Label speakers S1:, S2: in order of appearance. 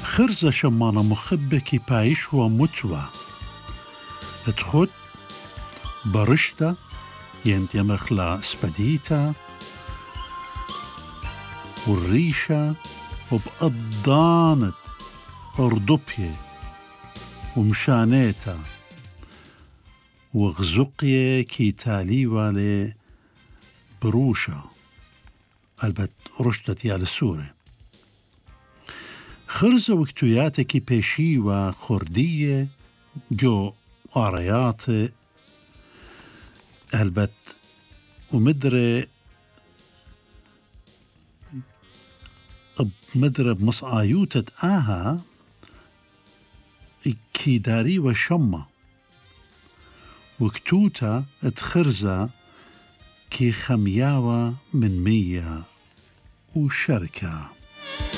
S1: خرزة شمانة مخبكي بايش ومتوى ادخد برشتا ينتي مخلا سبديتا والريشة وبقضانت أردوبية ومشانيتا وغزقية كي تالي والي بروشة البت رشتت يا للسورة خرزة وكتوياتة كي بيشي وخردية جو آريات البت ومدري مدرب مصايوتة آها كي داري وشمة وكتوتا اتخرزة كي خمياوة من مية وشركة.